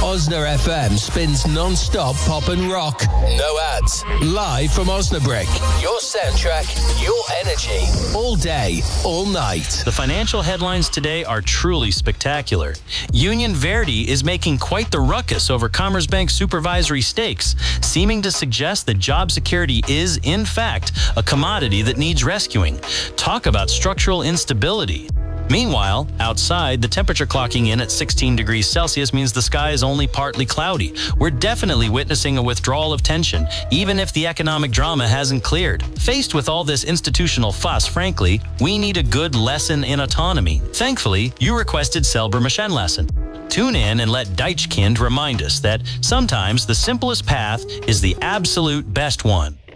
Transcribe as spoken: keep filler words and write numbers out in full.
Osna F M spins non-stop pop and rock. No ads. Live from Osnabrück. Your soundtrack, your energy. All day, all night. The financial headlines today are truly spectacular. Union Verdi is making quite the ruckus over Commerzbank supervisory stakes, seeming to suggest that job security is, in fact, a commodity that needs rescuing. Talk about structural instability. Meanwhile, outside, the temperature clocking in at sixteen degrees Celsius means the sky is only partly cloudy. We're definitely witnessing a withdrawal of tension, even if the economic drama hasn't cleared. Faced with all this institutional fuss, frankly, we need a good lesson in autonomy. Thankfully, you requested Selber Maschenlesson. Tune in and let Deichkind remind us that sometimes the simplest path is the absolute best one.